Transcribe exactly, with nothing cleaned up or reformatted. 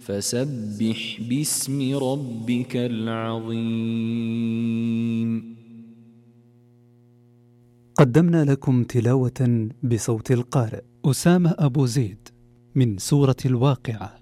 فسبح باسم ربك العظيم. قدمنا لكم تلاوة بصوت القارئ أسامة أبو زيد من سورة الواقعة.